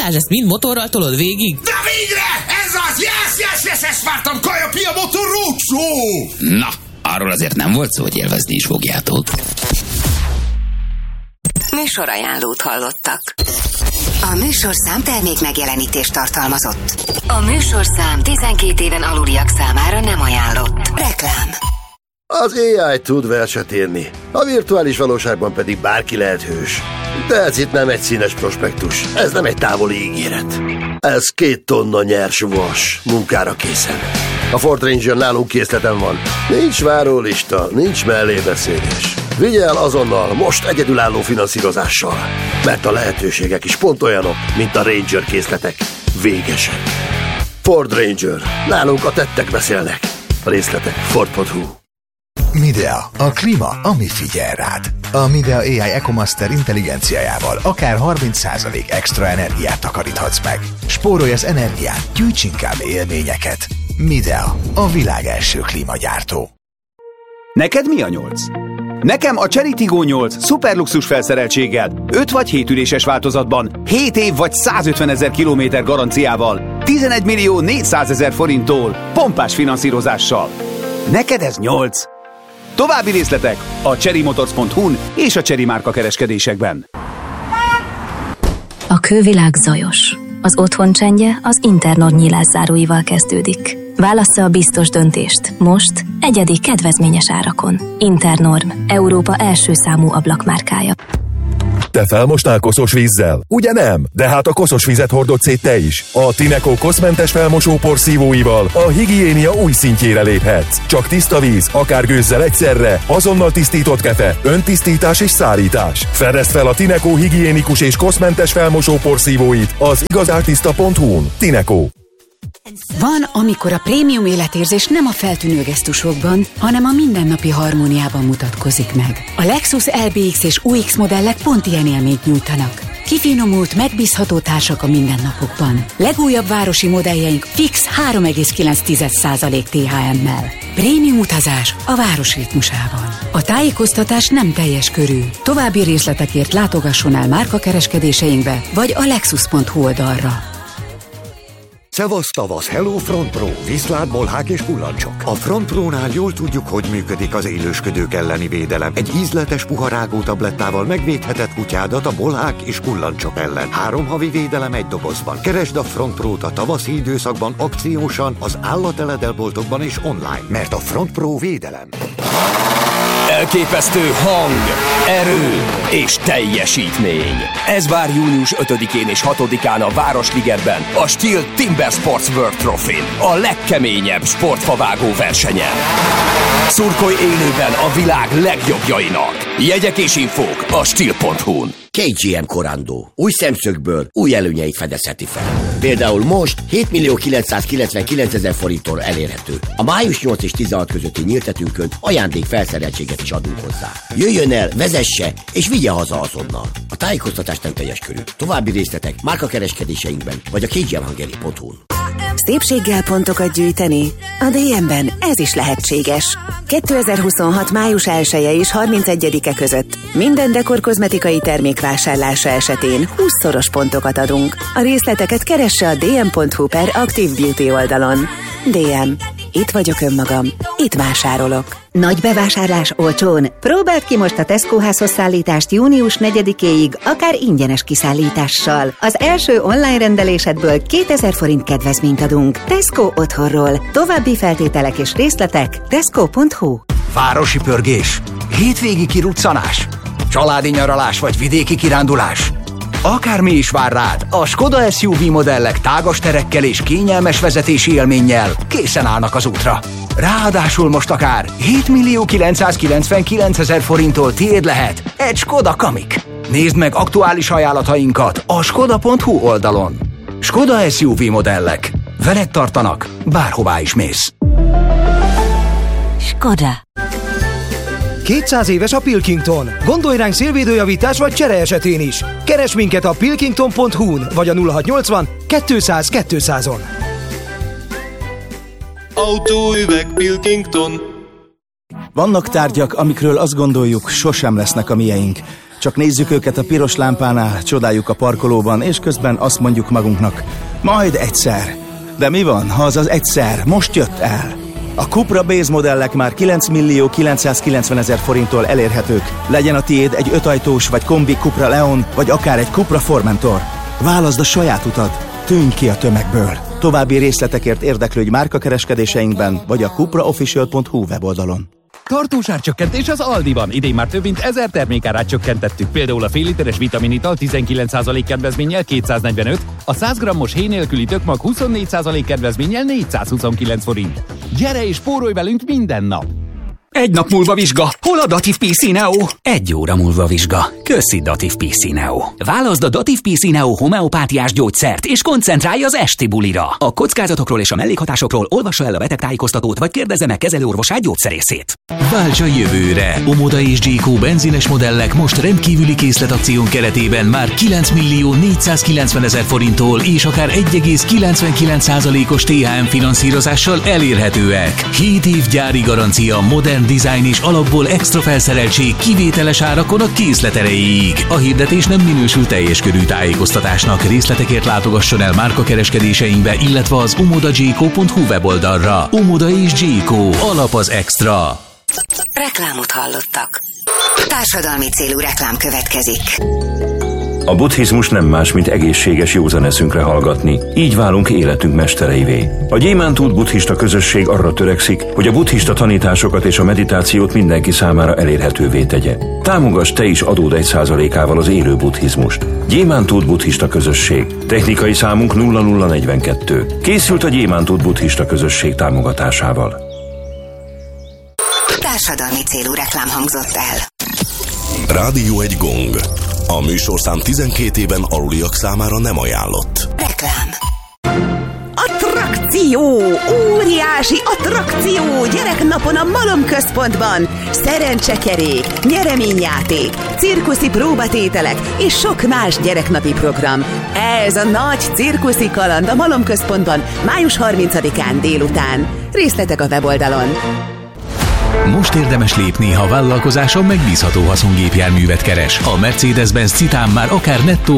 Balázs, ezt mind motorral tolod végig? De végre! Ez az! Yes, ezt vártam! Kaja Pia Motor Roadshow! Na, arról azért nem volt szó, hogy élvezni is fogjátok. Műsorajánlót hallottak. A műsorszám termék megjelenítést tartalmazott. A műsorszám 12 éven aluliak számára nem ajánlott. Reklám. Az AI tud verset írni, a virtuális valóságban pedig bárki lehet hős. De ez itt nem egy színes prospektus, ez nem egy távoli ígéret. Ez 2 tonna nyers vas, munkára készen. A Ford Ranger nálunk készleten van. Nincs várólista, nincs mellébeszélés. Vigye el azonnal, most egyedülálló finanszírozással. Mert a lehetőségek is pont olyanok, mint a Ranger készletek. Végesek. Ford Ranger. Nálunk a tettek beszélnek. A részletek Ford.hu. Midea, a klíma, ami figyel rád. A Midea AI EcoMaster intelligenciájával akár 30% extra energiát takaríthatsz meg. Spórolj az energián, gyűjts inkább élményeket. Midea, a világ első klímagyártó. Neked mi a 8? Nekem a Chery Tiggo 8 szuperluxus felszereltséggel, 5 vagy 7 üléses változatban, 7 év vagy 150 000 kilométer garanciával, 11 millió 400 000 forinttól, pompás finanszírozással. Neked ez 8? További részletek a cherrymotors.hu-n és a Chery márka kereskedésekben. A külvilág zajos. Az otthon csendje az Internord nyílászáróival kezdődik. Válassza a biztos döntést. Most egyedi kedvezményes árakon. Internorm, Európa első számú ablakmárkája. Te felmostál koszos vízzel? Ugye nem? De hát a koszos vizet hordod szét te is. A Tineco koszmentes felmosópor szívóival a higiénia új szintjére léphetsz. Csak tiszta víz, akár gőzzel egyszerre, azonnal tisztított kefe, öntisztítás és szárítás. Fedezd fel a Tineco higiénikus és koszmentes felmosópor szívóit az igazártiszta.hu-n. Tineco. Van, amikor a prémium életérzés nem a feltűnő gesztusokban, hanem a mindennapi harmóniában mutatkozik meg. A Lexus LBX és UX modellek pont ilyen élményt nyújtanak. Kifinomult, megbízható társak a mindennapokban. Legújabb városi modelljeink fix 3,9% THM-mel. Prémium utazás a város ritmusában. A tájékoztatás nem teljes körű. További részletekért látogasson el márkakereskedéseinkbe, vagy a lexus.hu oldalra. Szevasz tavasz, Hello Front Pro, viszlát, bolhák és kullancsok. A Front Pro-nál jól tudjuk, hogy működik az élősködők elleni védelem. Egy ízletes puharágó tablettával megvédheted kutyádat a bolhák és kullancsok ellen. 3 havi védelem egy dobozban. Keresd a Front Pro-t a tavaszi időszakban akciósan, az állateledelboltokban és online, mert a Front Pro védelem. Elképesztő hang, erő és teljesítmény. Ez vár június 5-én és 6-án a Városligetben, a Steel Timber Sports World Trophy-n, a legkeményebb sportfavágó versenyen. Szurkolj élőben a világ legjobbjainak. Jegyek és infók a Steel.hu-n. KGM Korandó. Új szemszögből új előnyeit fedezheti fel. Például most 7.999 000 forinttól elérhető. A május 8 és 16 közötti nyíltetünkön ajándék felszereltséget is adunk hozzá. Jöjjön el, vezesse és vigye haza azonnal. A tájékoztatás nem teljes körű. További részletek márkakereskedéseinkben vagy a kgmhungary.hu-n. Szépséggel pontokat gyűjteni? A DM-ben ez is lehetséges. 2026. május 1-e és 31-e között minden dekor kozmetikai termék vásárlása esetén 20-szoros pontokat adunk. A részleteket keresse a dm.hu/Active Beauty oldalon. DM. Itt vagyok önmagam. Itt vásárolok. Nagy bevásárlás olcsón. Próbáld ki most a Tesco házhoz szállítást június 4-éig, akár ingyenes kiszállítással. Az első online rendelésedből 2000 forint kedvezményt adunk. Tesco otthonról. További feltételek és részletek tesco.hu. Városi pörgés, hétvégi kiruccanás, családi nyaralás vagy vidéki kirándulás. Akármi is vár rád, a Skoda SUV modellek tágas terekkel és kényelmes vezetési élménnyel készen állnak az útra. Ráadásul most akár 7.999 000 forinttól tiéd lehet egy Skoda Kamiq. Nézd meg aktuális ajánlatainkat a skoda.hu oldalon. Skoda SUV modellek. Veled tartanak, bárhová is mész. Skoda. 200 éves a Pilkington. Gondolj ránk szélvédőjavítás vagy csere esetén is. Keres minket a pilkington.hu-n vagy a 0680 200 200-on. Autóüveg Pilkington. Vannak tárgyak, amikről azt gondoljuk, sosem lesznek a mieink. Csak nézzük őket a piros lámpánál, csodáljuk a parkolóban, és közben azt mondjuk magunknak, majd egyszer. De mi van, ha az egyszer most jött el? A Cupra Base modellek már 9.990.000 forinttól elérhetők. Legyen a tiéd egy 5 ajtós vagy kombi Cupra Leon, vagy akár egy Cupra Formentor. Válaszd a saját utad, tűnj ki a tömegből. További részletekért érdeklődj márkakereskedéseinkben, vagy a cupraofficial.hu weboldalon. Tartós árcsökkentés az Aldiban. Idén már több mint 1000 termékárát csökkentettük. Például a fél literes vitaminital 19% kedvezménnyel 245, a 100 grammos héj nélküli tökmag 24% kedvezménnyel 429 forint. Gyere és spórolj velünk minden nap! Egy nap múlva vizsga. Hol a Dativ PC Neo? 1 óra múlva vizsga. Köszi Dativ PC Neo. Válaszd a Dativ PC Neo homeopátiás gyógyszert, és koncentrálj az esti bulira. A kockázatokról és a mellékhatásokról olvassa el a betegtájékoztatót, vagy kérdezze meg kezelőorvosát, gyógyszerészét. Válts a jövőre! Omoda és G.Co. benzines modellek most rendkívüli készletakción keretében már 9.490.000 forinttól és akár 1,99%-os THM finanszírozással elérhetőek. 7 év gyári garancia, modern design és alapból extra felszereltség kivételes árakon a készlet erejéig. A hirdetés nem minősül teljes körű tájékoztatásnak. Részletekért látogasson el márkakereskedéseinkbe, illetve az omodagco.hu weboldalra. Omoda és G.Co. Alap az extra. Reklámot hallottak. Társadalmi célú reklám következik. A buddhizmus nem más, mint egészséges józan eszünkre hallgatni. Így válunk életünk mestereivé. A Gyémántút buddhista közösség arra törekszik, hogy a buddhista tanításokat és a meditációt mindenki számára elérhetővé tegye. Támogass te is adód 1%-ával az élő buddhizmust. Gyémántút buddhista közösség. Technikai számunk 0042. Készült a Gyémántút buddhista közösség támogatásával. Társadalmi célú reklám hangzott el. Rádió egy gong. A műsorszám 12 éven aluliak számára nem ajánlott. Reklám. Attrakció! Óriási attrakció! Gyereknapon a Malom Központban! Szerencsekerék, nyereményjáték, cirkuszi próbatételek és sok más gyereknapi program. Ez a nagy cirkuszi kaland a Malom Központban május 30-án délután. Részletek a weboldalon. Most érdemes lépni, ha vállalkozáson megbízható haszongépjárművet keres. A Mercedes-Benz Citan már akár nettó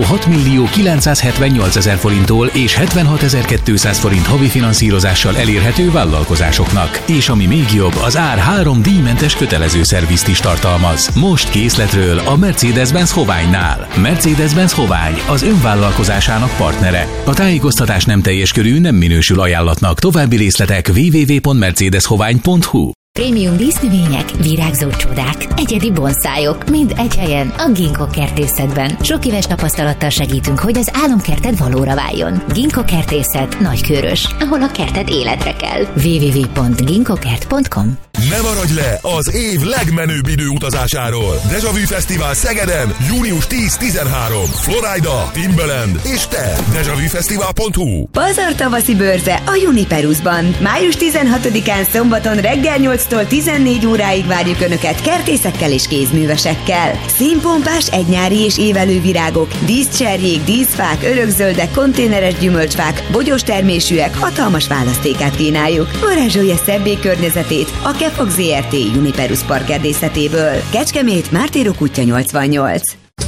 6.978.000 forinttól és 76.200 forint havi finanszírozással elérhető vállalkozásoknak. És ami még jobb, az ár 3 díjmentes kötelező szervizt is tartalmaz. Most készletről a Mercedes-Benz Hoványnál. Mercedes-Benz Hovány az önvállalkozásának partnere. A tájékoztatás nem teljes körű, nem minősül ajánlatnak. További részletek www.mercedeshovány.hu. Prémium dísznövények, virágzó csodák, egyedi bonszájok, mind egy helyen a Ginkgo kertészetben. Sok éves tapasztalattal segítünk, hogy az álomkerted valóra váljon. Ginkgo kertészet Nagykőrös, ahol a kerted életre kell. www.ginkgokert.com. Ne maradj le az év legmenőbb időutazásáról. Deja Vu Fesztivál Szegeden, június 10-13. Florida, Timbaland és te. DejaVuFesztivál.hu. Pazar tavaszi bőrze a Juniperusban. Május 16-án szombaton reggel 8-tól 14 óráig várjuk Önöket kertészekkel és kézművesekkel. Színpompás egynyári és évelő virágok, díszcserjék, díszfák, örökzöldek, konténeres gyümölcsfák, bogyós termésűek hatalmas választékát kínáljuk. Varázsolja szebbé környezetét a Kefog ZRT Juniperus parkerdészetéből. Kecskemét, Mártírok útja 88.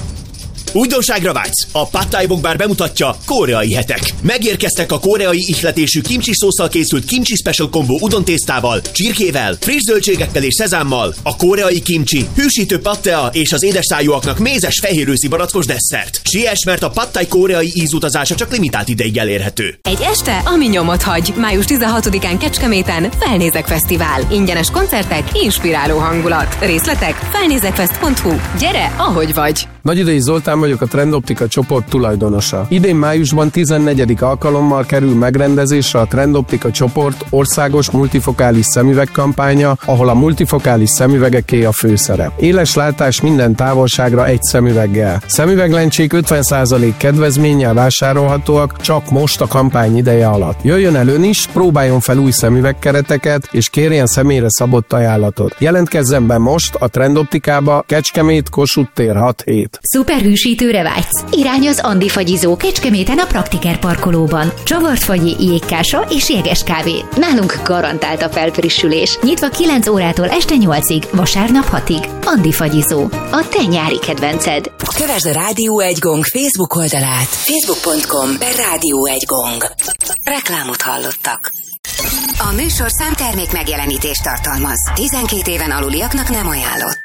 Újdonságra vágysz? A Pad Thai Bok Bar bemutatja koreai hetek. Megérkeztek a koreai ihletésű kimchi szósszal készült kimchi special combo udontésztával, csirkével, friss zöldségekkel és szezámmal, a koreai kimchi, hűsítő pattea és az édesszájúaknak mézes fehérőszi barackos desszert. Siess, mert a Pad Thai koreai ízutazása csak limitált ideig elérhető. Egy este, ami nyomot hagy. Május 16-án Kecskeméten Felnézek Fesztivál. Ingyenes koncertek, inspiráló hangulat. Részletek felnézekfest.hu. Gyere, ahogy vagy! Nagyidei Zoltán vagyok, a Trendoptika csoport tulajdonosa. Idén májusban 14. alkalommal kerül megrendezésre a Trendoptika csoport országos multifokális szemüveg kampánya, ahol a multifokális szemüvegeké a főszerep. Éles látás minden távolságra egy szemüveggel. Szemüveglencsék 50% kedvezménnyel vásárolhatóak csak most a kampány ideje alatt. Jöjjön el ön is, próbáljon fel új szemüvegkereteket és kérjen személyre szabott ajánlatot. Jelentkezzen be most a Trendoptikába, Kecskemét, Kossuth tér 6-7. zenét. Szuperhűsítőre vágysz? Irány az Andi fagyizó Kecskeméten a Praktiker parkolóban. Csavart fagyi, jégkása és jéges kávé. Nálunk garantált a felfrissülés. Nyitva 9 órától este 8-ig, vasárnap 6-ig. Andi fagyizó. A te nyári kedvenced. Kövesd a Rádió 1 Gong Facebook oldalát. Facebook.com/Rádió 1 Gong. Reklámot hallottak. A műsorszám termék megjelenítést tartalmaz. 12 éven aluliaknak nem ajánlott.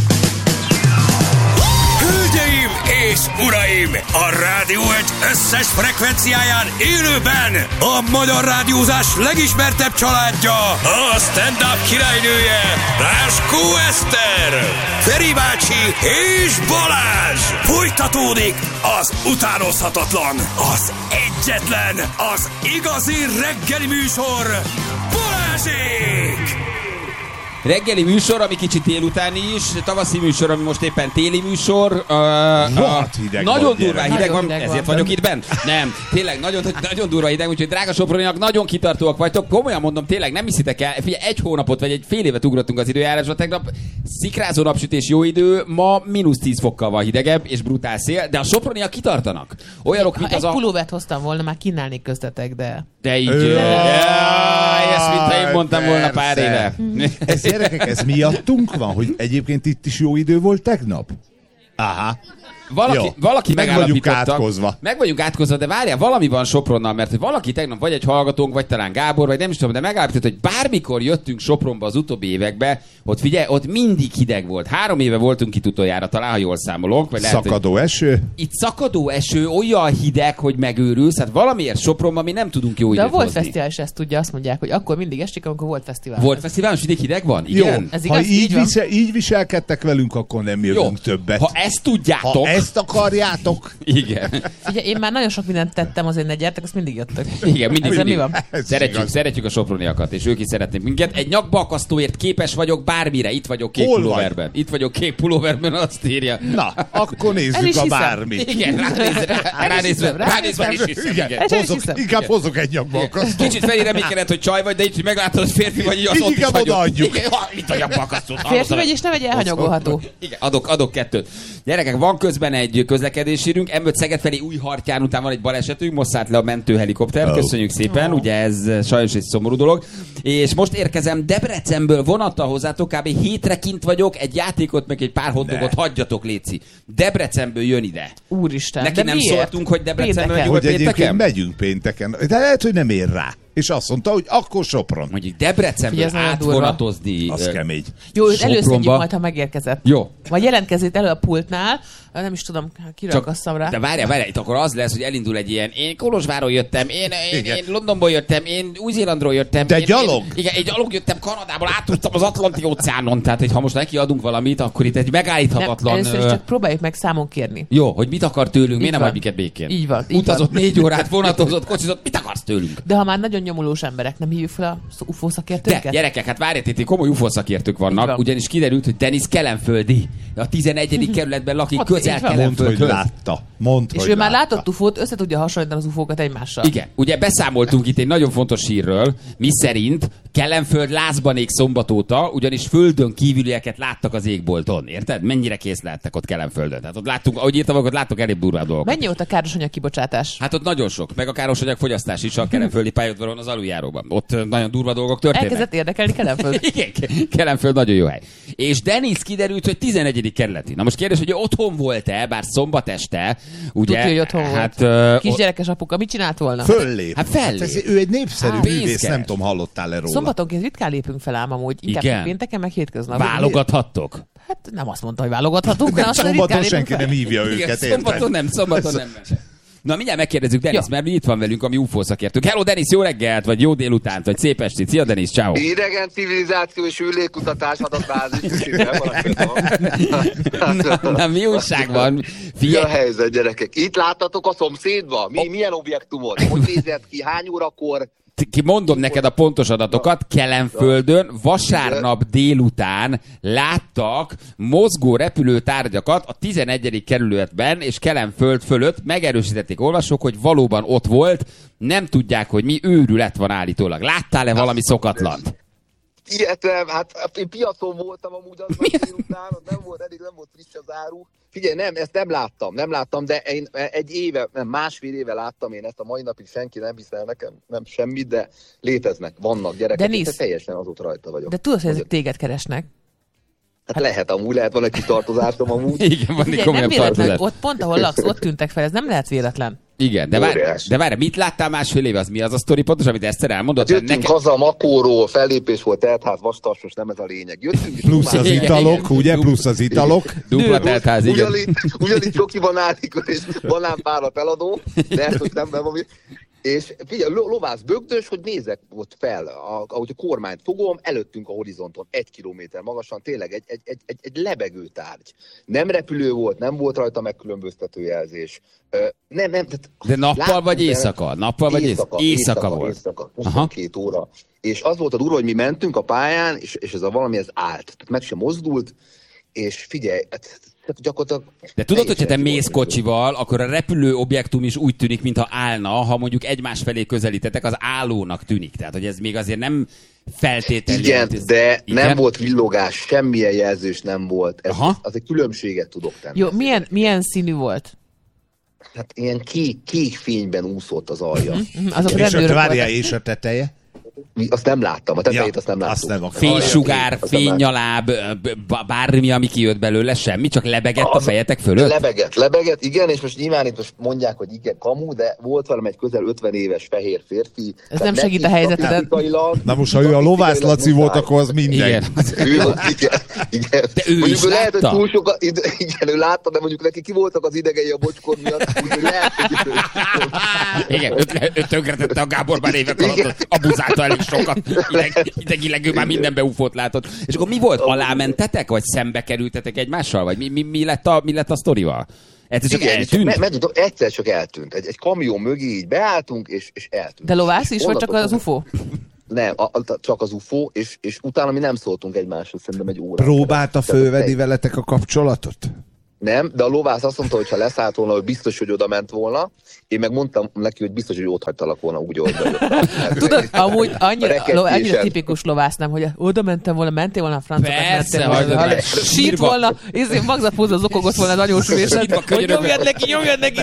Hölgyeim és uraim! A Rádió 1 összes frekvenciáján élőben a magyar rádiózás legismertebb családja, a stand-up királynője, Ráskó Eszter, Feri bácsi és Balázs! Folytatódik az utánozhatatlan, az egyetlen, az igazi reggeli műsor, Balázsék! Reggeli műsor, ami kicsit délutáni is, tavaszi műsor, ami most éppen téli műsor. Nagyon durvá hideg van, ezért vagyok itt bent. Nem, tényleg nagyon durvá hideg, úgyhogy drága Soproniak, nagyon kitartóak vagytok. Komolyan mondom, tényleg nem hiszitek el. Figyelj, egy hónapot vagy egy fél évet ugrottunk az időjárásba. Tegnap szikrázó napsütés, jó idő, ma -10 fokkal van hidegebb és brutál szél, de a Soproniak kitartanak. Olyanok, mint egy pulóvert hoztam volna, már kínálnék köztetek, de... De így... Ezt mint ha én mondtam volna pár éve. Gyerekek, ez miattunk van, hogy egyébként itt is jó idő volt tegnap? Aha. Valaki meg vagyunk átkozva. Meg vagyunk átkozva, de várjál, valami van Sopronnal, mert hogy valaki tegnap, vagy egy hallgatónk, vagy talán Gábor, vagy nem is tudom, de megállapított, hogy bármikor jöttünk Sopronba az utóbbi évekbe, ott figyelj, ott mindig hideg volt. 3 éve voltunk itt utoljára, talán, ha jól számolunk. Vagy lehet, szakadó eső? Itt szakadó eső, olyan hideg, hogy megőrülsz. Hát valamiért Sopronban mi nem tudunk jó időt hozni. De a Volt hozni. Fesztivál is ezt tudja, azt mondják, hogy akkor mindig esik, amikor Volt Fesztivál. Volt Fesztivál, most mindig hideg van? Igen? Jó, ez igaz, ha így viselkedtek velünk, akkor nem jövünk többet. Ha ezt tudjátok. Ha ezt akarjátok. Igen. Ugye, én már nagyon sok mindent tettem, azért ne gyertek, azt mindig jöttök. Igen, mindig. Mi van? Szeretjük a soproniakat, és ők is szeretnék minket. Egy nyakbalkasztóért képes vagyok bármire. Itt vagyok kék pulóverben. Itt vagyok kék pulóverben, azt írja. Na, akkor nézzük a bármit. Igen, ránézve is hiszem. Inkább hozok egy nyakbalkasztót. Kicsit Feri reménykedett, hogy csaj vagy, de így meglátod, hogy férfi vagy, így az ott is odaadjuk. Itt a nyakbalkasztót. Férfi vagy, és nem egy elhanyagolható. Igen, adok 2. Gyerekek, van közben egy közlekedésírünk. M5 Szeged felé Újhartyán után van egy balesetünk, most szállt le a mentőhelikopter. Köszönjük szépen, ugye ez sajnos egy szomorú dolog. És most érkezem Debrecenből vonattal hozzátok, kb. 7-re kint vagyok, egy játékot, meg egy pár hotdogot hagyjatok, léci. Debrecenből jön ide. Úristen, neki nem miért? szóltunk, hogy Debrecenből megyünk hogy pénteken? Egyébként megyünk pénteken, de lehet, hogy nem ér rá. És azt mondta, hogy akkor Sopron. Mondjuk Debrecenből átvonatozni. Az kemény. Jó, előszedjük majd, ha megérkezett. Jó. Vagy jelentkezzét elő a pultnál, nem is tudom, kirakasszam rá. De várjál, itt akkor az lesz, hogy elindul egy ilyen, én Kolozsvárról jöttem, én Londonból jöttem, én Új-Zélandról jöttem. De gyalog? Igen, egy gyalog jöttem Kanadából, átúztam az Atlanti-óceánon. Tehát, hogy ha most neki adunk valamit, akkor itt egy megállíthatatlan... Nem, először csak próbáljuk meg számon kérni. Jó, hogy mit akar tőlünk, miért nem hagy minket békén? Így van. Utazott 4 órát, vonatozott, kocsizott, mit akarsz tőlünk? De ha már nagyon nyomulós emberek, nem hívjuk fel a UFO szakértőket? De gyerekek, hát várjátok, itt komoly UFO szakértők vannak, ugyanis kiderült, hogy Denis kelenföldi. A 11. kerületben lakik, közel Kelenföldhöz. Mondd, és ő már látott UFO-t, össze tudja hasonlítani az UFO-kat egymással. Igen, ugye beszámoltunk itt egy nagyon fontos hírről, miszerint Kelenföld lázbanék szombat óta, ugyanis földön kívülieket láttak az égbolton. Érted? Mennyire kész lehettek ott Kelenföldön. Tehát ott láttunk, ahogy írtam, ott láttok elég durvá dolgokat. Mennyi volt a károsanyag kibocsátás? Hát ott nagyon sok, meg a károsanyag fogyasztás is a kelenföldi pályaudvaron az aluljáróban. Ott nagyon durva dolgok történnek. Elkezdett érdekelni Kelenföld. Igen, Kelenföld nagyon jó hely. És Denis kiderült, hogy 11. kerületi. Na most kérdés, hogy otthon volt-e, bár szombat este, ugye? Tudja, hogy otthon hát, volt. Kisgyerekes apuka, mit csinált volna? Föllép. Hát fellép. Hát ő egy népszerű művész, nem tudom, hallottál-e róla. Szombatonként ritkán lépünk fel ám amúgy, inkább pénteken meg hétköznap. Válogathattok? Hát nem azt mondta, hogy válogathatunk, de azt szombaton senki nem hívja őket, érted? Szombaton nem. Na, mindjárt megkérdezzük Denis, mert mi itt van velünk, ami UFO szakértők. Hello Denis, jó reggelt, vagy jó délutánt, vagy szép estét. Szia Denis, ciao. Idegen civilizáció és űrlégkutatás adatbázis. Na, mi újság van? Mi a helyzet, gyerekek? Itt láttatok a szomszédba? Milyen objektumot? Hogy nézett ki? Hány órakor? Mondom neked a pontos adatokat. Kelenföldön vasárnap délután láttak mozgó repülőtárgyakat a 11. kerületben és Kelenföld fölött. Megerősítették olvasók, hogy valóban ott volt. Nem tudják, hogy mi őrület van állítólag. Láttál-e valami szokatlant? Illetve, hát én piacon voltam amúgy az délután, nem volt friss az áru. Figyelj, ezt nem láttam, de én másfél éve láttam én ezt, a mai napig senki nem hiszel nekem, nem semmit, de léteznek, vannak gyerekek, és teljesen azóta rajta vagyok. De tudod, hogy ezek téged keresnek? Hát lehet van egy kitartozásom amúgy. Igen, van egy komolyabb tartozás. Ott pont, ahol laksz, ott tűntek fel, ez nem lehet véletlen. Igen, de várj, mit láttál másfél éve? Az mi az a sztori pontosan, amit Eszter elmondott? Hát jöttünk haza a Makóról, fellépés volt, teltház, vastarsos, nem ez a lényeg. Jöttünk, plusz az italok, ugye? Plusz az italok. Dupla teltház, igen. Ugyanígy csokiban állik, és banánpárat eladó, de ezt most nem valami. És figyelj, lovász bögdös, hogy nézek ott fel, ahogy a kormányt fogom, előttünk a horizonton 1 kilométer magasan, tényleg egy lebegő tárgy. Nem repülő volt, nem volt rajta megkülönböztető jelzés. De nappal vagy éjszaka? Nappal vagy éjszaka volt? Éjszaka, 22 óra. És az volt a durva, hogy mi mentünk a pályán, és ez a valami, ez állt. Tehát meg sem mozdult, és figyelj, gyakorlatilag... De tudod, hogyha te mész kocsival, akkor a repülő objektum is úgy tűnik, mintha állna, ha mondjuk egymás felé közelítetek, az állónak tűnik. Tehát, hogy ez még azért nem feltétlenül... Igen, de nem volt villogás, semmilyen jelzés nem volt. Az egy különbséget tudok tenni. Jó, milyen színű volt? Hát ilyen kék fényben úszott az alja. És a teteje? Azt nem láttam, a tetejét azt nem láttam. Fénysugár, fénynyaláb, bármi, ami kijött belőle, semmi, csak lebegett a fejetek fölött? Lebegett, igen, és most nyilván itt most mondják, hogy igen, kamu, de volt valami egy közel 50 éves fehér férfi. Ez nem segít a helyzetedet. Na most, ha ő a Lovász Laci volt, akkor az minden. Igen. De ő is látta? Lehet, hogy túl sokat, igen, ő látta, de mondjuk neki ki voltak az idegei a bocskor miatt, úgyhogy lehet, hogy igen, ő tönkretette a Gábor már évek alatt, abuzálta elég sokat, idegileg ő már mindenbe ufót látott. És akkor mi volt? Alámentetek, vagy szembe kerültetek egymással? Vagy mi lett a sztorival? Egyszer csak eltűnt? Egyszer csak eltűnt. Egy kamion mögé így beálltunk, és eltűnt. De lovász is, vagy csak az UFO? Nem, csak az UFO, és utána mi nem szóltunk egymáshoz, szerintem egy órát. Próbálta fölvenni veletek a kapcsolatot? Nem, de a lovász azt mondta, hogy ha leszállt volna, hogy biztos, hogy oda ment volna. Én meg mondtam neki, hogy biztos, hogy ott hagytalak volna úgy, hogy tudod, amúgy annyira tipikus lovász, nem, hogy oda mentem volna, mentél volna a francokat, mentél sírt volna, magzatfúzza zokogott volna nagyon süvésen, hogy nyomjad neki,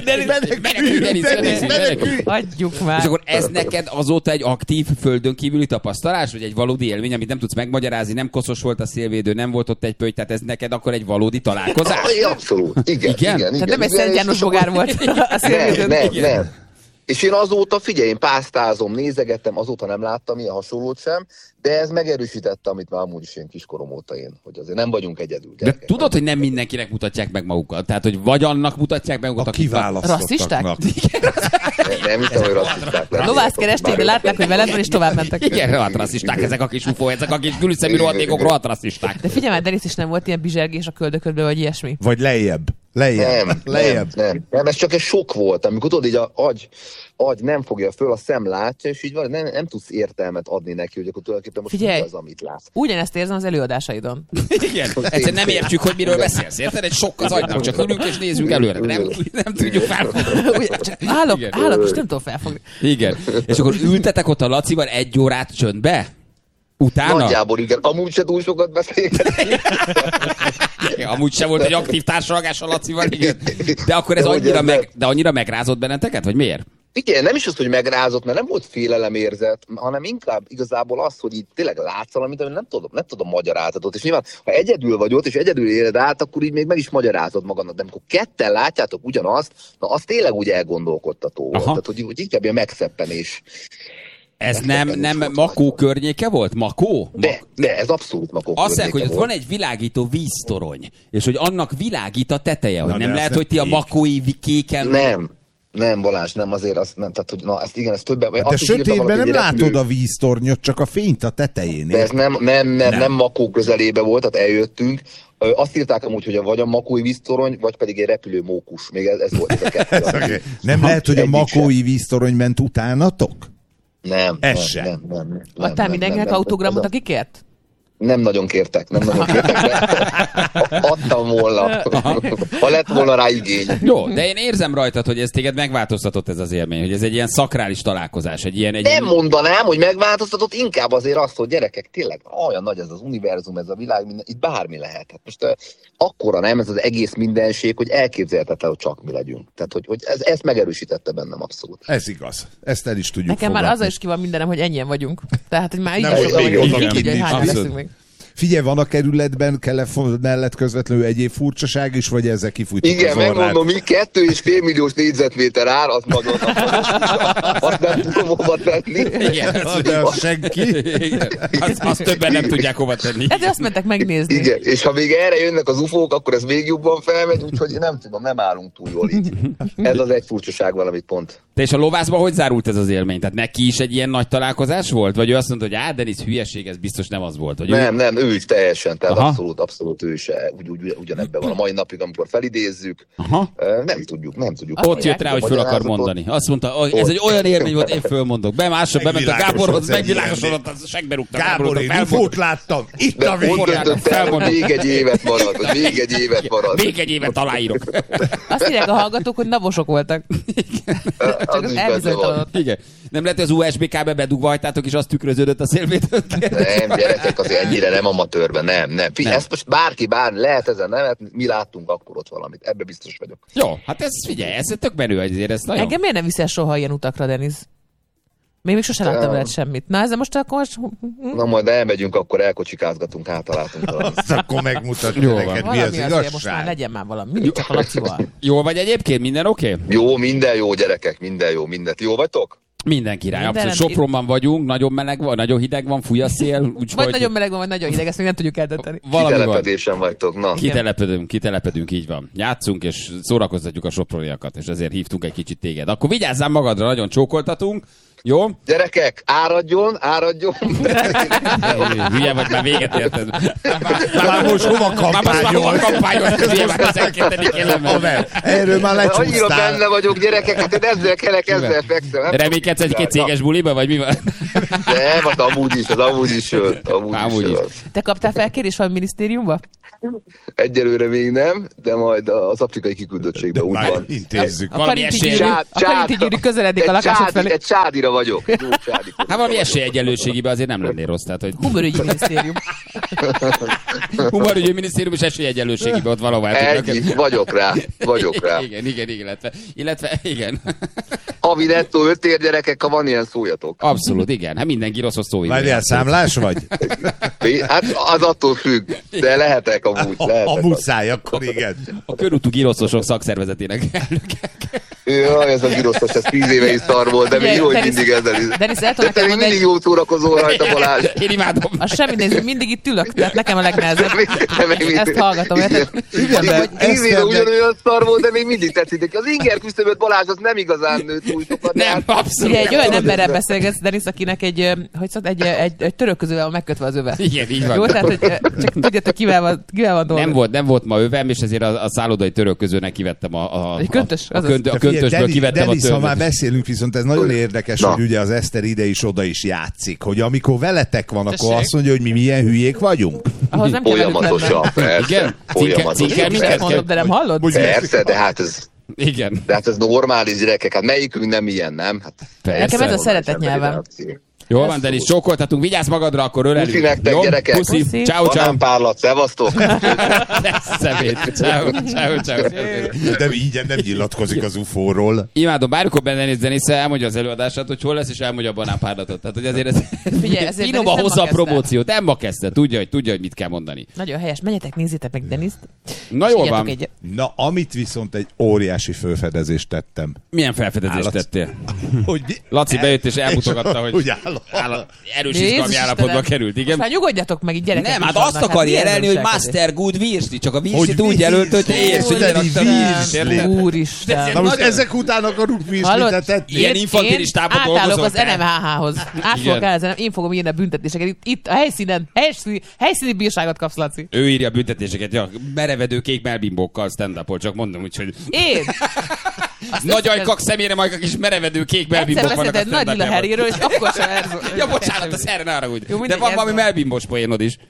Denis, adjuk már. És akkor ez neked azóta egy aktív földön kívüli tapasztalás, vagy egy valódi élmény, amit nem tudsz megmagyarázni, nem koszos volt a szélvédő, nem volt ott egy pötty, tehát ez neked akkor egy valódi találkozás? Abszolút, igen. Tehát nem egy Szent János bogár volt a szélvédőn. Nem. És én azóta, figyelj, én pásztázom, nézegettem, azóta nem láttam ilyen hasonlót sem, de ez megerősítette, amit már amúgy is én kiskorom óta én, hogy azért nem vagyunk egyedül. Gyerekek. De tudod, hogy nem mindenkinek mutatják meg magukat? Tehát, hogy vagy annak mutatják meg magukat, akik rasszisták? Nem hiszem, hogy rasszisták. Lovászt keresték, de látták, hogy veled van, és tovább mentek. Igen, rohadt rasszisták, ezek a kis ufó, ezek a kis gülszemű rohadékok, rohadt rasszisták. De figyelj már, Denis, is nem volt ilyen bizsergés a köldöködbe, vagy ilyesmi? Vagy lejjebb. Nem, ez csak egy sok volt, amikor tudod, így agy nem fogja föl, a szem látja, és így van, nem tudsz értelmet adni neki, hogy akkor tulajdonképpen most figyelj, az, amit látsz. Ugyanezt érzem az előadásaidon. Igen, egyszerűen nem értjük, hogy miről beszélsz, érted? Egy sok az agynak, csak ülünk és nézzünk előre, nem tudjuk felfogni. Állok, és nem tudom felfogni. Igen, és akkor ültetek ott a Lacival 1 órát csöndbe? Utána? Nagyjából igen, amúgy se túl sokat beszélgetünk. Amúgy se volt egy aktív társalgás a Lacival, igen. De akkor ez annyira megrázott benneteket, vagy miért? Igen, nem is az, hogy megrázott, mert nem volt félelemérzet, hanem inkább igazából az, hogy így tényleg látsz valamit, amit nem tudom magyarázatot. És nyilván, ha egyedül vagy ott, és egyedül éled át, akkor így még meg is magyarázod magadnak. De amikor ketten látjátok ugyanazt, na az tényleg úgy elgondolkodtató volt. Tehát, hogy inkább ilyen megszeppenés. Ez nem Makó környéke volt? Makó? De ez abszolút Makó környéke. Azt mondják, hogy ott van egy világító víztorony, és hogy annak világít a teteje, hogy nem lehet, hogy ti a makói kéken... Nem, Balázs, nem azért, azt nem, tehát, hogy ezt igen, ez többen... Hát de sötétben nem látod a víztornyot, csak a fényt a tetején. De ez nem Makó közelébe volt, tehát eljöttünk. Azt írták amúgy, hogy vagy a makói víztorony, vagy pedig egy repülő mókus. Még ez volt ez a kettő. Nem lehet, hogy a makói víztorony ment utánatok? Nem. Ez sem. Adtál mindenkinek autogramot, aki kért? Nem nagyon kértek, de adtam volna, ha lett volna rá igény. Jó, de én érzem rajtad, hogy ez téged megváltoztatott ez az élmény, hogy ez egy ilyen szakrális találkozás, Nem mondanám, hogy megváltoztatott, inkább azért azt, hogy gyerekek, tényleg olyan nagy ez az univerzum, ez a világ, itt bármi lehet. Hát most akkora nem ez az egész mindenség, hogy elképzelhetetlen, hogy csak mi legyünk. Tehát, hogy ezt megerősítette bennem abszolút. Ez igaz. Ezt el is tudjuk Nekem fogadni. már azzal is ki van mindenem, hogy ennyien vagyunk. Tehát, hogy már így Nem, is sokan vagyunk, igen, hogy igen, hányan leszünk még. Figyelj, van a kerületben telefon mellett közvetlenül egyéb furcsaság is, vagy ezzel kifújtuk igen, az orrát? megmondom, mi 2,5 milliós négyzetméter ár, az nagyon azt nem tudom hova tenni. Igen, az senki. Azt többen nem tudják hova tenni. Hát azt mentek megnézni. Igen, és ha még erre jönnek az ufók, akkor ez még jobban felmegy, úgyhogy nem tudom, nem állunk túl jól így. Ez az egy furcsaság valamit pont. De és a lovászban hogy zárult ez az élmény? Tehát neki is egy ilyen nagy találkozás volt? Vagy ő azt mondta, hogy Denis, hülyeség, ez biztos nem az volt? Vagy Nem, ő is teljesen, tehát abszolút ő is ugyanebben van. A mai napig, amikor felidézzük, nem tudjuk. Ott jött rá, hogy föl akar mondani. Azt mondta, ez egy olyan élmény volt, én fölmondok. Bement a Gáborhoz, megvilágosodott, a segbe rúgta. Gábor, én ufót láttam. Itt a végén. Még egy évet marad. Még egy évet aláírok. Azt írják a hallgatók, hogy navosok voltak. Csak elbizonytalanodott. Igen. Nem lehet, hogy az USB kábel bedugva hagytátok, és azt tükröződött a szélvétől? Nem, gyerekek, azért ennyire nem amatőrben, nem. Ezt most bárki lehet ezen nevet, mi láttunk akkor ott valamit, ebbe biztos vagyok. Jó, hát ez figyelj, ez tök menő azért, ez nagyon. Engem miért nem viszel soha ilyen utakra, Denis? Még sose láttam veled semmit. Na, ezzel most akkor... Na, majd elmegyünk, akkor elkocsikázgatunk, találtunk valamit. Akkor megmutatja neked, mi az igazság. Most már legyen már valami, mindig csak a Lacival. Jól vagy egyébként? Minden oké? Jó, minden jó, gyerekek, minden jó, mindent. Jó vagytok? Minden király, abszolút. Sopronban vagyunk, nagyon meleg van, nagyon hideg van, fúj a szél. Vagy nagyon meleg van, vagy nagyon hideg, ezt még nem tudjuk eldönteni. Kitelepedésen vagytok, na. Kitelepedünk, így van. Játszunk, és szórakoztatjuk a soproniakat, és ezért hívtunk egy kicsit téged. Akkor vigyázzál magadra, nagyon csókoltatunk. Jó? Gyerekek, áradjon! Hülye vagy, már véget érted. Már most hova kampányol? Erről már lecsúsztál. Annyira benne vagyok, gyerekek, hát ezzel fekszem. Reménykedsz egy céges buliba, vagy mi van? Nem, hát amúgy is jön. Te kaptál felkérés valami minisztériumba? Egyelőre még nem, de majd az afrikai kiküldöttségben úgy van. Intézzük. A Karinti Gyuri közeledik a lakásod felé. Egy csádira vagyok. Hát valami esélyegyenlőségiben azért nem lennél rossz. Tehát, hogy... Humorügyi minisztérium. Humorügyi minisztérium és esélyegyenlőségiben ott valahová. Vagyok rá. Igen, illetve igen. Havi nettó 5 ér, gyerekek, ha van ilyen, szóljatok. Abszolút, igen. Hát mindenki rosszos szó. Várjál, számlás vagy? Hát az attól függ, de lehetek amúgy. A muszáj, akkor igen. A körútú giroszosok szakszervezetének elnöke. Jaj, ez a giroszos, ez 10 éve is szar volt, de még jó, hogy mindig ezzel is. Denis, de te még mindig jó szórakozol rajta, Balázs. Én imádom. Az semmi néző, mindig itt ülök, tehát nekem a legnehezebb. Ezt hallgatom, érted? 10 éve ugyanolyan szar volt, de még mindig tetszik. Az inger küszöböt, Balázs, az nem igazán nőtt túl sokat. Nem, abszolút. Egy olyan emberrel beszélgetsz, Denis, akinek egy törölközővel van megkötve az öve. Igen, így van. Jó, tehát hogy csak tudjátok, kivel van dolga. Nem volt ma övem, és ezért a szállodai törölközőnek kivettem a köntösből kivettem a törlőt. Ha már beszélünk, viszont ez nagyon érdekes, hogy ugye az Eszter ide is oda is játszik, hogy amikor veletek van, akkor azt mondja, hogy mi milyen hülyék vagyunk. Ahhoz nem folyamatosan, persze. Mondod, de nem hallod? Persze, de hát ez... Igen. De hát ez normális, gyerekek, hát melyikünk nem ilyen, nem? Hát nekem ez a szeretet nyelvem. Jól van, Denis, csókoltatunk, vigyázz magadra, akkor ölelünk. Puszi nektek, gyerekek. Puszi. Ciao. Banánpárlat, szevasztok. Szemét. Ciao. De így nem nyilatkozik az UFO-ról. Imádom, bármikor benne Denis elmondja az előadását, hogy hol lesz, és elmondja a banánpárlatot. Tehát, hogy azért ez finoman hozza a promóciót. Nem ma kezdte, tudja, hogy mit kell mondani. Nagyon helyes, menjetek, nézzétek meg Denist. Na jól van. Na, amit viszont egy óriási felfedezést tettem. Milyen felfedezést tettél? Laci bejött és elmutogatta, hogy erős izgalmi állapotba került, igen. Már nyugodjatok meg, így gyerekek. Nem, hát azt akarja elelni, hogy Master Good Virsli, csak a Virslit úgy jelölt, hogy Virsli. Úristen. Na most ezek után akarunk Virslit tetni. Ilyen infantilis tábor dolgozol. Átállok az NMHH-hoz. Át fogok állni, én fogom írni a büntetéseket. Itt a helyszíni bírságot kapsz, Laci. Ő írja a büntetéseket, ja, merevedő kék melbimbókkal stand-up-ol, csak mondom, úgyhogy... Én? Nagy ajkak, szemére majkak is merevedő kék melbimbók vannak a stand-up-jában. Nagy Lila Harryről, és akkor sem ja, bocsánat, az erre ne arra úgy. De van valami melbimbós poénod is.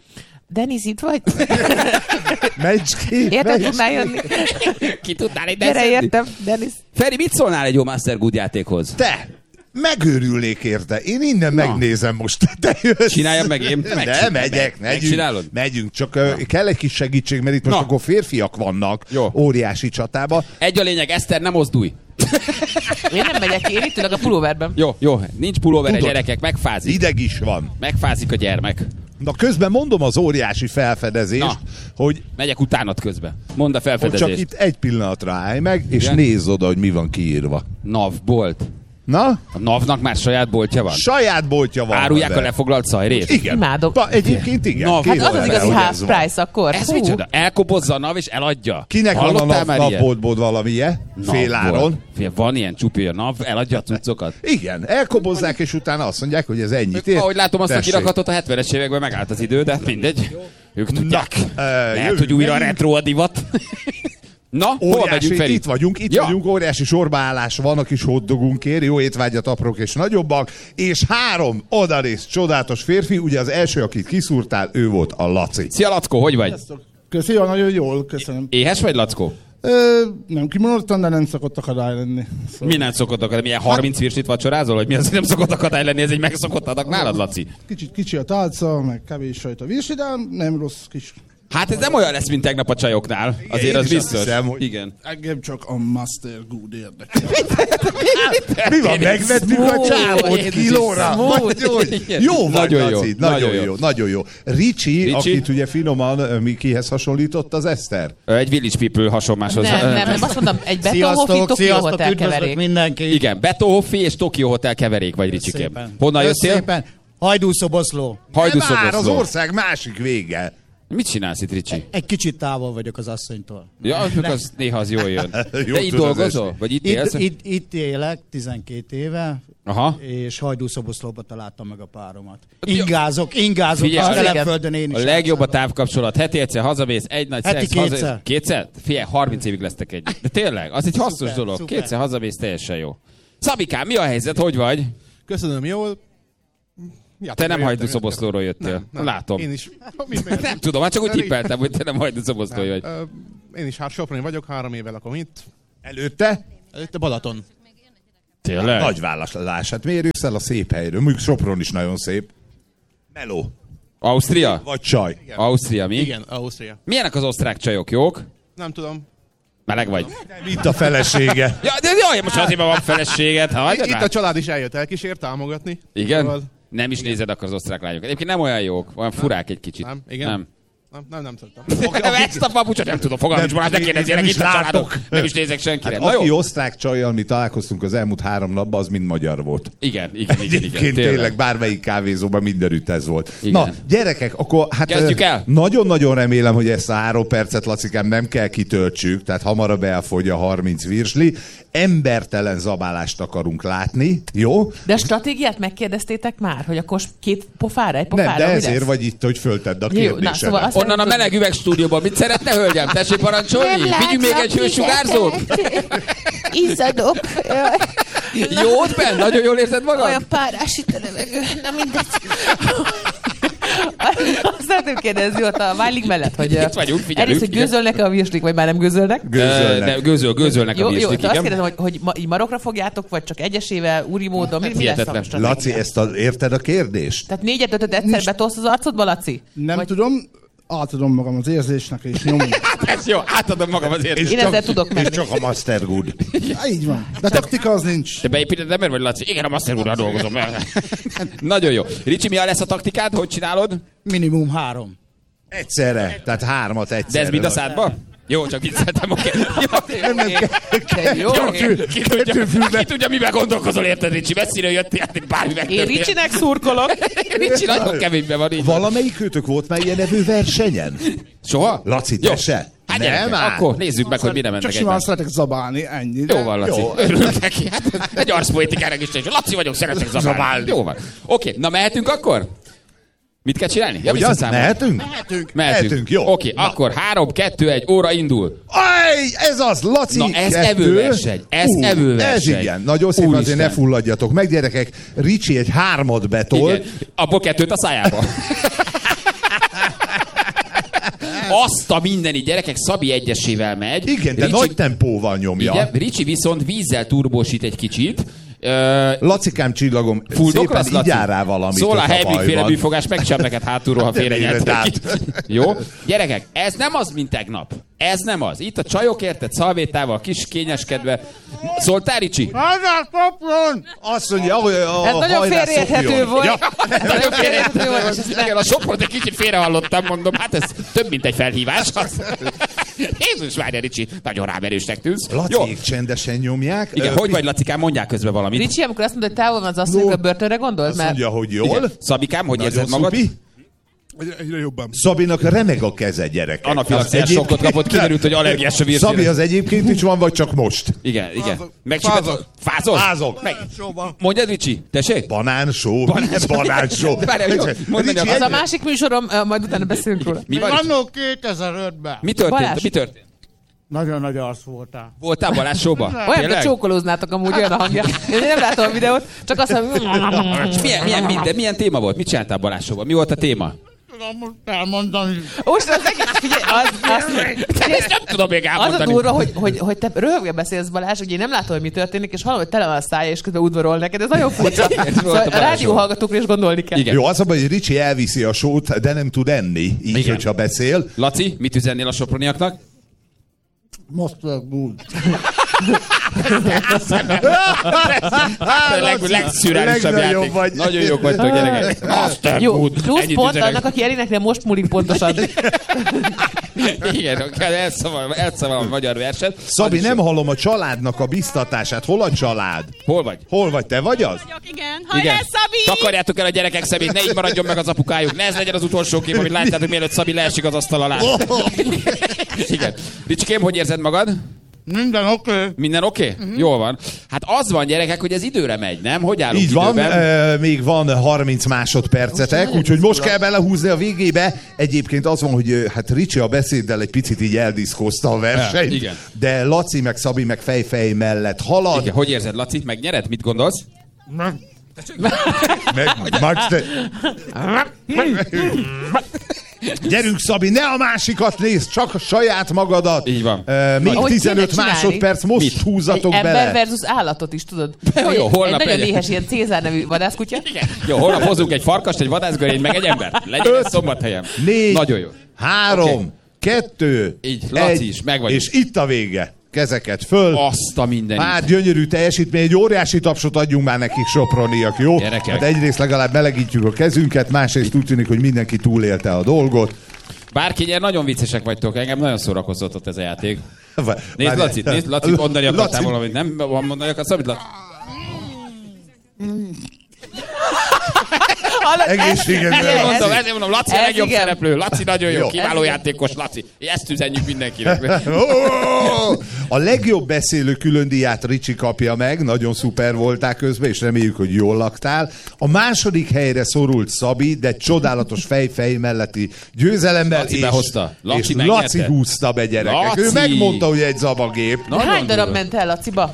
Denis, itt vagy? Menj ki! Érted, tudnál jönni? Ki tudnál egy Gyere, értem, Denis. Feri, mit szólnál egy jó Master Good játékhoz? Te! Megőrülnék érte. Én innen megnézem most. Te jössz. Csináljam meg én? Nem, megyek. Megyünk. Csak kell egy kis segítség, mert itt most akkor férfiak vannak. Jó. Óriási csatában. Egy a lényeg, Eszter, nem mozdulj. Én nem megyek, én itt ülök a pulóverben. Jó, nincs pulóver, gyerekek, megfázik. Ideg is van. Megfázik a gyermek. Na közben mondom az óriási felfedezést, hogy... Megyek utánad közben. Mondd a felfedezést. Csak itt egy pillanatra állj meg, és nézz oda, hogy mi van kiírva. NAV bolt. Na? A NAV-nak már saját boltja van? Saját boltja van. Árulják a lefoglalt szajrét? Igen. Imádok. Egyébként igen. NAV. Hát az az igazi half price akkor. Ez micsoda? Elkobozza a NAV és eladja. Kinek van a NAV-boltból valamilyen? Féláron. Van ilyen csupi, a NAV eladja a cuccokat? Igen. Elkobozzák és utána azt mondják, hogy ez ennyit ér. Ahogy látom azt a kirakatot, a 70-es években megállt az idő, de mindegy. Ők tudják. Lehet, hogy újra retro a divat. Na, hol megyünk, Feri? Itt vagyunk, óriási sorbaállás van a kis hotdogunkért, jó étvágyat aprók és nagyobbak, és 3 odanéz csodálatos férfi, ugye az első, akit kiszúrtál, ő volt a Laci. Szia, Lackó, hogy vagy? Köszönöm, nagyon jól, köszönöm. Éhes vagy, Lackó? Nem kimondottan, de nem szokott akadály lenni. Szóval... Mi nem szokott akadály? Milyen 30 virslit vacsorázol, vagy mi az, hogy nem szokott akadály lenni? Ez egy megszokott adag nálad, Laci? Kicsit kicsi a tálca, meg kevés sajt a virsi, de nem rossz kis. Hát ez nem olyan lesz, mint tegnap a csajoknál. Azért az biztos. Hiszem, hogy... Igen. Engem csak a Master Good érdekel. Mi van, megvettük a csávot kilóra? Jó vagy, Laci. Nagyon jó. Ricsi, akit ugye finoman Mikihez hasonlított, az Eszter. Egy Village People hasonláshoz. Nem, azt mondom, egy Beto Hoffi, Tokyo Hotel keverék. Mindenki. Igen, Beto Hoffi és Tokyo Hotel keverék vagy, Ricsikém. Honnan jöttél? Szépen. Hajdúszoboszló. Már az ország másik vége. Mit csinálsz itt, Ricsi? Egy kicsit távol vagyok az asszonytól. Ja, az néha az jól jön. De itt dolgozol? Vagy itt élsz? Itt élek 12 éve, és Hajdúszoboszlóba találtam meg a páromat. Ingázok a telepföldön én is. A legjobb a távkapcsolat. Heti egyszer hazamész, egy nagy szex. Kétszer? Kétszer? Figyelj, 30 évig lesztek együtt. De tényleg, az egy hasznos dolog. Szuper. Kétszer hazamész, teljesen jó. Szabikám, mi a helyzet? Hogy vagy? Köszönöm, jól. Te nem Hajdúszoboszlóról jöttél. Nem. Látom. Én is. Nem tudom, hát csak úgy tippeltem, hogy te nem Hajdúszoboszlói vagy. Én is Soproni vagyok, 3 éve lakom itt. Előtte Balaton. Tényleg? Nagy válaszlás. Hát miért jössz el a szép helyről? Mondjuk Sopron is nagyon szép. Meló. Ausztria? Vagy csaj. Igen. Ausztria, mi? Igen, Ausztria. Milyenek az osztrák csajok, jók? Nem tudom. Meleg vagy? Itt a felesége. Jaj, most azért van feleséged. Itt a család is eljött elkísért támogatni. Igen? Szóval... Nem is nézed akkor az osztrák lányokat. Egyébként nem olyan jók, olyan furák egy kicsit. Nem? Igen? Nem szoktam. Ezt a papucsot nem tudom, fogalmam is van, ne kérdezzének itt a családok. Nem is nézek senkire. Hát aki osztrák csajjal mi találkoztunk az elmúlt 3 napban, az mind magyar volt. Igen. Tényleg bármelyik kávézóban mindenütt ez volt. Igen. Na, gyerekek, akkor hát kezdjük el. Nagyon-nagyon remélem, hogy ezt a 3 percet, Lacikám, nem kell kitöltsük, tehát hamarabb elfogy a 30 virsli. Embertelen zabálást akarunk látni, jó? De a stratégiát megkérdeztétek már, hogy akkor 2 pofára, egy pofára? Nem, de ezért vagy itt, hogy föltedd a kérdésedet. Szóval onnan a meleg üvegstúdióban mit szeretne, hölgyem? Tessék parancsolni? Vigyünk még egy hősugárzót? Izzadok. Jót, Ben? Nagyon jól érzed magad? Olyan párás itt a levegő. Na mindegy. Azt szeretném kérdezni ott a Válig mellett, hogy itt vagyunk, figyelünk. Egyrészt, hogy gőzölnek a virslik, vagy már nem gőzölnek? Gőzölnek a virslik, igen. Azt kérdezem, hogy így marokra fogjátok, vagy csak egyesével, úri módon? Mi lesz a stratégia? Laci, érted a kérdést? Tehát 4-5-öt egyszer betolsz az arcodba, Laci? Nem tudom. Átadom magam az érzésnek, és nyomom. Ez jó, átadom magam az érzésnek. Én ezzel tudok menni. És csak a Master Good. Így van. De taktika az nincs. Te beépíted ember vagy, Laci? Igen, a Master Goodra dolgozom. Nagyon jó. Ricsi, mi lesz a taktikád? Hogy csinálod? Minimum 3. Egyszerre. Tehát 3 egyszerre. De ez mind a szádba? Jó, csak vicceltem, oké. Ki tudja, mivel gondolkozol, érted, Ricsi? Messziről jöttél, hát bármi megtörtént. Én Ricsinek szurkolok. Ricsi nagyon keményben van így. Valamelyik őtök volt már ilyen nevű versenyen? Soha? Laci, te se? Hát nem, akkor nézzük meg, hogy mire mennek. Csak simán szeretek zabálni, ennyi. Jó van, Laci. Örülök neki. Hát egy arszpoétikának is. Laci vagyok, szeretek zabálni. Jó van. Oké, na mehetünk akkor? Mit kell csinálni? Mehetünk, jó. Oké, akkor 3, 2, 1, óra indul. Ez az, Laci. Na, ez evőverseny. Ez igen. Nagyon szépen azért ne fulladjatok meg, gyerekek. Ricsi egy 3-at betol. Igen. Abból 2 a szájába. Azt a mindenit, gyerekek, Szabi egyesével megy. Igen, de nagy tempóval nyomja. Igen, Ricsi viszont vízzel turbósít egy kicsit. Lacikám csillagom, szépen így áll rá valamit. Szól a Heimlich-féle műfogás, megcsap neked hátulról, ha félrenyeltek. Jó? Gyerekek, ez nem az, mint tegnap. Ez nem az. Itt a csajok, érted, szalvétával, kis kényeskedve. Szóltál, Ricsi? Azt mondja, hogy ez nagyon félreérthető volt. Nagyon félreérthető volt. Igen, a Sopront egy kicsit félrehallottam, mondom, hát ez több, mint egy felhívás. Jézus, várja, Ricsi, nagyon rámerősnek tűnsz. Laciék csendesen nyomják. Igen, hogy vagy, Lacikám, mondják közben valamit. Ricsi, amikor azt mondod, hogy távol van az asszonyok a börtönre, gondolt? Azt mondja, hogy jól. Igen. Szabikám, hogy érzed magad? Egyre jobban. Szabinak remeg a keze, gyerekek. Anafilaxiás sokkot kapott, kiderült, hogy allergiás a virsére. Szabi az egyébként is van, vagy csak most? Igen. Fázol? Fázol. Mondjad, Ricsi, tessék? Banánsó. Banánsó. Az a másik műsorom, majd utána beszélünk róla. Mi van? Annó 2005-ben. Mi történt? Nagyon nagy arc voltál. Voltál Balázs showba? Olyan, hogy csókolóználtak amúgy, olyan a hangja. Én nem látom a videót, csak azt mondom... Milyen téma volt? Mit csináltál Balázs showba? Mi volt a téma? Tudom most elmondani. Most az egész, figyelj, ezt nem tudom még elmondani. Az a durva, hogy te röhögve beszélsz, Balázs, hogy én nem látom, hogy mi történik, és hallom, hogy tele van a szája, és közben udvarol neked. Ez nagyon furcsa. Szóval a rádióhallgatókra is gondolni kell. Igen. Jó, az a baj, hogy Ricsi elviszi a sót, de nem tud enni, így, hogyha beszél. Laci, mit üzennél a soproniaknak? Mustard good. Legszürreálisabb játék. Nagyon jók vagytok, gyerekek. Mustard good. Plusz pont annak, aki Erinek most múlik pontosan. Igen, elszaval a magyar verset. Szabi, nem hallom a családnak a biztatását. Hol a család? Hol vagy? Hol vagy? Te vagy az? Igen. Hajrá, Szabi! Takarjátok el a gyerekek szemét, ne így maradjon meg az apukájuk. Ne ez legyen az utolsó kép, amit láttátok, mielőtt Szabi leesik az asztal alá. Igen. Ricsikém, hogy érzed magad? Minden oké. Minden oké? Jól van. Hát az van, gyerekek, hogy ez időre megy, nem? Hogy állunk így időben? Van, még van 30 másodpercetek, úgyhogy most kell belehúzni a végébe. Egyébként az van, hogy hát Ricsi a beszéddel egy picit így eldiszkozta a versenyt, igen. De Laci meg Szabi meg fejfej mellett halad. Igen. Hogy érzed, Laci? Megnyered? Mit gondolsz? Gyerünk, Szabi, ne a másikat nézd, csak a saját magadat. Így van. Még 15 másodperc, most húzatok bele. Ember versus állatot is, tudod? Jó, holnap egy nagyon éhes ilyen Cézár nevű vadászkutya. Igen. Jó, holnap hozunk egy farkast, egy vadászgörényt, meg egy ember. Legyen ez Szombathelyen. 4, nagyon jó. 3, 2, így, Laci is, meg vagyunk. És itt a vége. Kezeket föl. Azt a mindenit. Hát gyönyörű teljesítmény, egy óriási tapsot adjunk már nekik, soproniak, jó? Gyerekek. Hát egyrészt legalább melegítjük a kezünket, másrészt úgy tűnik, hogy mindenki túlélte a dolgot. Bárki nyer, nagyon viccesek vagytok, engem nagyon szórakoztatott ez a játék. Nézd Laci, mondani akartál valamit, nem? Mondani akarsz, amit Laci? Ezért mondom, Laci a legjobb szereplő, Laci nagyon jó, kiváló játékos, Laci. Ezt üzenjük mindenkinek. A legjobb beszélő különdíját Ricsi kapja meg, nagyon szuper voltál közben, és reméljük, hogy jól laktál. A második helyre szorult Szabi, de csodálatos fejfej melletti győzelemmel. Laci behozta. Laci húzta be, gyerekek. Laci. Ő megmondta, hogy egy zabagép. Hány darab ment el Laciba?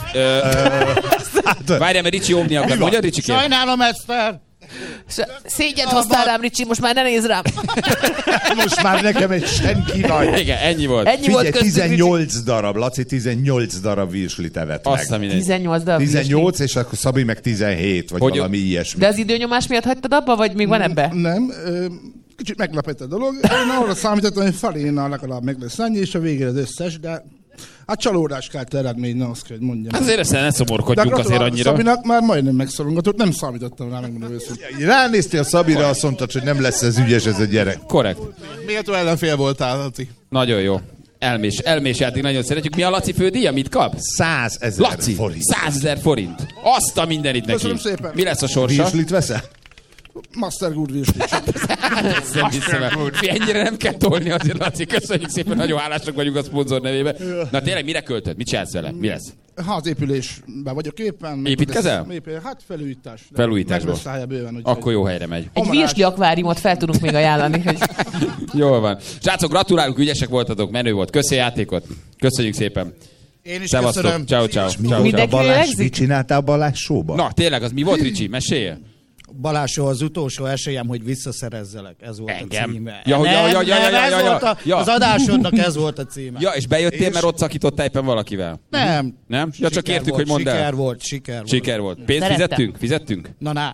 Várjál, mert Ricsi óvni akar. Mondja, Ricsi kérem. Sajnálom, Eszter. Szégyent hoztál rám, Ricsi, most már ne nézz rám. Most már nekem egy senki vagy. Igen, ennyi volt. Ennyi volt köztük, 18 darab, Laci 18 darab virslit evett meg. 18 darab 18, és akkor Szabi meg 17, vagy valami ilyesmi. De az időnyomás miatt hagytad abba, vagy még van ebbe? Nem, kicsit meglepett a dolog. Én arra számítottam, hogy felénnal legalább meg lesz ennyi, és a végére az összes, de hát csalódás kelt eredmény, azt kell, hogy mondjam. Azért ezt ne szomorkodjunk azért annyira. Szabinak már majdnem megszorongatott, nem számítottam rá, megmondom őszintén. Ránéztél Szabira, azt mondtad, hogy nem lesz ez ügyes ez a gyerek. Korrekt. Méltó ellenfél voltál, Laci. Nagyon jó. Elmés játék, nagyon szeretjük. Mi a Laci fődíja? Mit kap? 100 000 forint. 100 000 forint. Azt a mindenit neki. Köszönöm szépen. Mi lesz a sorsa? Virslit veszel? Master Good virslit. Ennyire nem kell tolni azért, Laci. Köszönjük szépen, nagyon hálásak vagyunk a szponzor nevében. Na tényleg, mire költöd? Mit csinálsz vele? Mi lesz? Házépülésben vagyok éppen. Építkezel? Hát felújítás. Felújításból. Bőven, akkor jó helyre megy. Egy virsli akváriumot fel tudunk még ajánlani. Hogy... Jól van. Srácok, gratulálunk, ügyesek voltatok, menő volt. Köszi játékot. Köszönjük szépen. Én is szevasztok. Köszönöm. Ciao. Mit csináltál a Balázs showban? Na, tényleg, az mi volt, Ricsi? Mesélj. Balázsó, az utolsó esélyem, hogy visszaszerezzelek. Ez volt a címe. Az adásodnak ez volt a címe. Ja, és bejöttél, mert ott szakítottál éppen valakivel? Nem. Nem? Ja, csak értük, hogy mondd el. Siker volt. Pénzt fizettünk? Na.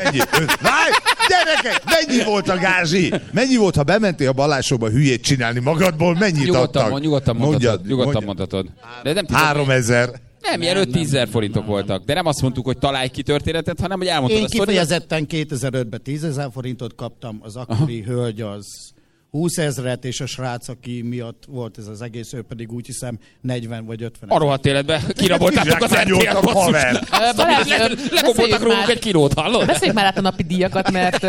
Gyerekek, mennyi volt a gázsi? Mennyi volt, ha bementél a Balázsóba hülyét csinálni magadból? Mennyit adtak? Nyugodtan mondhatod. 3000. Nem, ilyen 5-10 000 forintok voltak. De nem azt mondtuk, hogy találj ki történetet, hanem hogy elmondtad a sztoriát. Én kifejezetten 2005-ben 10 000 forintot kaptam, az akkori hölgy az 20 000-et, és a srác, aki miatt volt ez az egész, ő pedig úgy hiszem 40 vagy 50 000. A rohadt életben kiraboltátok az RTL-t, basszus. Legomboltak rólunk egy kilót, hallod? Beszéljük már át a napi díjakat, mert...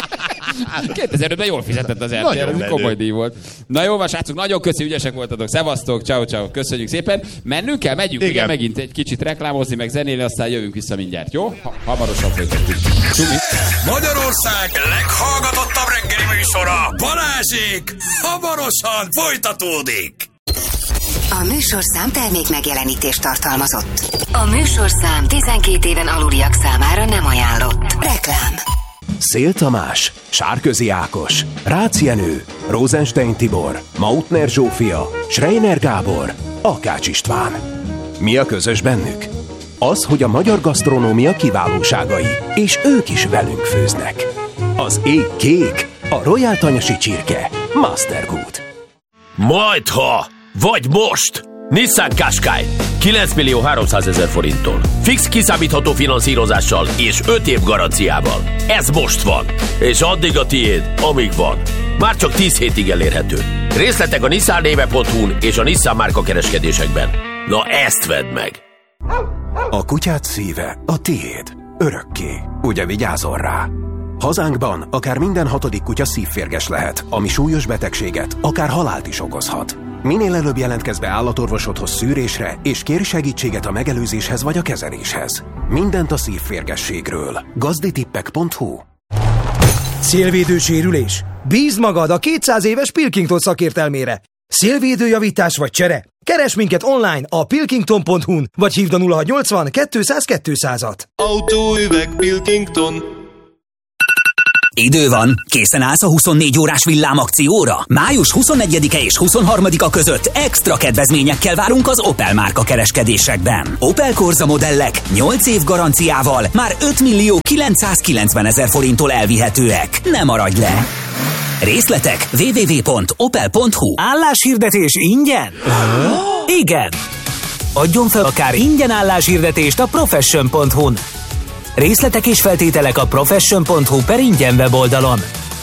2005-ben jól fizetett az RTL, ez komoly díj volt. Na jó, van, srácok, nagyon köszi, ügyesek voltatok, szevasztok, ciao, köszönjük szépen. Mennünk kell, megyünk, igen, megint egy kicsit reklámozni, meg zenélni, aztán jövünk vissza mindjárt, jó? Hamarosan folytatjuk. Magyarország leghallgatottabb reggeli műsora, Balázsék, hamarosan folytatódik. A műsorszám termék megjelenítést tartalmazott. A műsorszám 12 éven aluliak számára nem ajánlott. Reklám. Szél Tamás, Sárközi Ákos, Rácz Jenő, Rosenstein Tibor, Mautner Zsófia, Schreiner Gábor, Akács István. Mi a közös bennük? Az, hogy a magyar gasztronómia kiválóságai, és ők is velünk főznek. Az ég kék, a Royal Tanyasi csirke, Mastergood. Majdha, vagy most! Nissan Qashqai 9 300 000 forinttól. Fix kiszámítható finanszírozással és 5 év garanciával. Ez most van. És addig a tiéd, amíg van. Már csak 10 hétig elérhető. Részletek a nissannéve.hu-n és a Nissan márka kereskedésekben. Na ezt vedd meg! A kutyád szíve a tiéd. Örökké. Ugye vigyázol rá? Hazánkban akár minden 6. kutya szívférges lehet, ami súlyos betegséget, akár halált is okozhat. Minél előbb jelentkezz be állatorvosodhoz szűrésre, és kérj segítséget a megelőzéshez vagy a kezeléshez. Mindent a szívférgességről. Gazditippek.hu. Szélvédő sérülés? Bízd magad a 200 éves Pilkington szakértelmére. Szélvédőjavítás vagy csere? Keresd minket online a pilkington.hu-n, vagy hívd a 0680 200 200-at. Autóüveg Pilkington. Idő van, készen állsz a 24 órás villámakcióra? Május 21-e és 23-a között extra kedvezményekkel várunk az Opel márka kereskedésekben. Opel Corsa modellek 8 év garanciával már 5 990 000 forinttól elvihetőek. Ne maradj le! Részletek www.opel.hu. Álláshirdetés ingyen? Igen! Adjon fel akár ingyen álláshirdetést a profession.hu-n. Részletek és feltételek a profession.hu/ingyen weboldalon.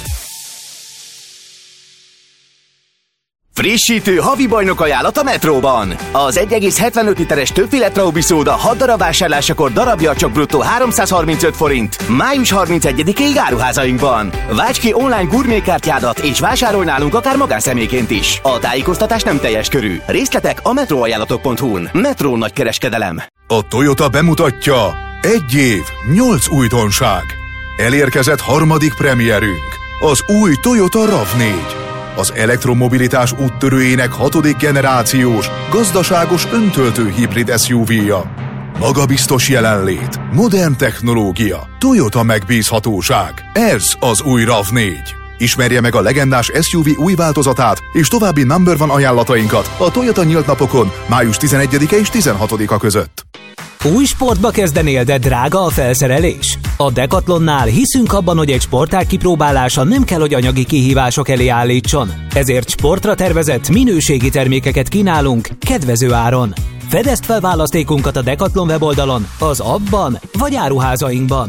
Frissítő havi bajnok ajánlat a Metróban. Az 1,75 literes többféle Traubi szóda 6 darab vásárlásakor darabja csak bruttó 335 forint. Május 31-ig áruházainkban. Válts ki online gurmékártyádat és vásárolj nálunk akár magánszemélyként is. A tájékoztatás nem teljes körű. Részletek a metróajánlatok.hu-n. Metró nagykereskedelem. A Toyota bemutatja 1 év, 8 újdonság. Elérkezett harmadik premierünk, az új Toyota RAV4. Az elektromobilitás úttörőjének 6. generációs, gazdaságos öntöltő hibrid SUV-ja. Magabiztos jelenlét, modern technológia, Toyota megbízhatóság. Ez az új RAV4. Ismerje meg a legendás SUV új változatát és további number one ajánlatainkat a Toyota nyílt napokon május 11-e és 16-a között. Új sportba kezdenél, de drága a felszerelés? A Decathlonnál hiszünk abban, hogy egy sportág kipróbálása nem kell, hogy anyagi kihívások elé állítson. Ezért sportra tervezett minőségi termékeket kínálunk kedvező áron. Fedezd fel választékunkat a Decathlon weboldalon, az appban vagy áruházainkban.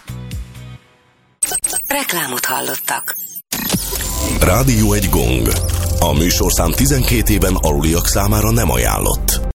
Reklámot hallottak. Rádió egy gong. A műsorszám 12 éven aluliak számára nem ajánlott.